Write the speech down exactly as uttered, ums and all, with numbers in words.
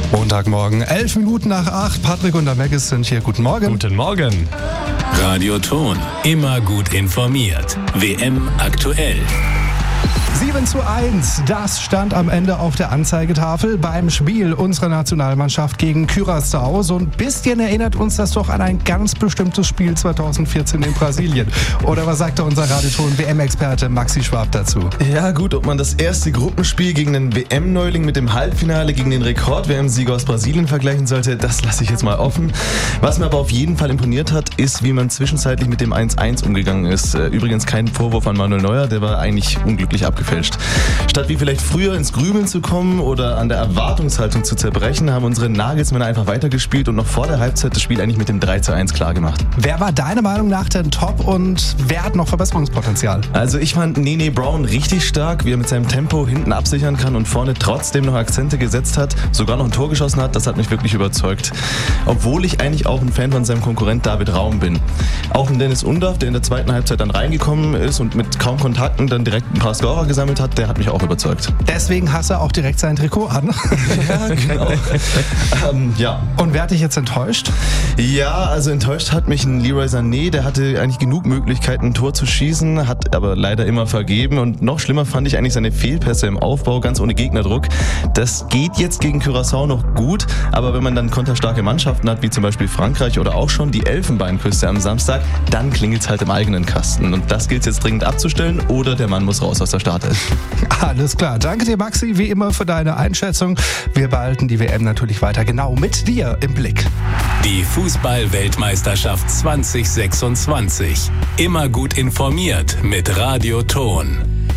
Montagmorgen, elf Minuten nach acht. Patrick und der Meggis sind hier. Guten Morgen. Guten Morgen. Radio Ton, immer gut informiert. W M aktuell. sieben zu eins, das stand am Ende auf der Anzeigetafel beim Spiel unserer Nationalmannschaft gegen Curaçao. So ein bisschen erinnert uns das doch an ein ganz bestimmtes Spiel zweitausendvierzehn in Brasilien. Oder was sagt da unser Radioton-W M-Experte Maxi Schwab dazu? Ja gut, ob man das erste Gruppenspiel gegen den W M-Neuling mit dem Halbfinale gegen den Rekord-W M-Sieger aus Brasilien vergleichen sollte, das lasse ich jetzt mal offen. Was mir aber auf jeden Fall imponiert hat, ist, wie man zwischenzeitlich mit dem eins eins umgegangen ist. Übrigens kein Vorwurf an Manuel Neuer, der war eigentlich unglücklich abgefälscht. Statt wie vielleicht früher ins Grübeln zu kommen oder an der Erwartungshaltung zu zerbrechen, haben unsere Nagelsmänner einfach weitergespielt und noch vor der Halbzeit das Spiel eigentlich mit dem drei zu eins klar gemacht. Wer war deiner Meinung nach denn top und wer hat noch Verbesserungspotenzial? Also ich fand Nene Brown richtig stark, wie er mit seinem Tempo hinten absichern kann und vorne trotzdem noch Akzente gesetzt hat, sogar noch ein Tor geschossen hat, das hat mich wirklich überzeugt. Obwohl ich eigentlich auch ein Fan von seinem Konkurrent David Raum bin. Auch ein Dennis Undaff, der in der zweiten Halbzeit dann reingekommen ist und mit kaum Kontakten dann direkt ein paar Scorer gesammelt hat, der hat mich auch überzeugt. Deswegen hast du auch direkt sein Trikot an. Ja, genau. ähm, ja. Und wer hat dich jetzt enttäuscht? Ja, also enttäuscht hat mich ein Leroy Sané, der hatte eigentlich genug Möglichkeiten, ein Tor zu schießen, hat aber leider immer vergeben. Und noch schlimmer fand ich eigentlich seine Fehlpässe im Aufbau, ganz ohne Gegnerdruck. Das geht jetzt gegen Curaçao noch gut, aber wenn man dann konterstarke Mannschaften hat, wie zum Beispiel Frankreich oder auch schon die Elfenbeinküste am Samstag, dann klingelt es halt im eigenen Kasten. Und das gilt es jetzt dringend abzustellen oder der Mann muss raus aus der Startelf. Alles klar. Danke dir, Maxi, wie immer für deine Einschätzung. Wir behalten die W M natürlich weiter genau mit dir im Blick. Die Fußball-Weltmeisterschaft zwanzig sechsundzwanzig. Immer gut informiert mit Radio Ton.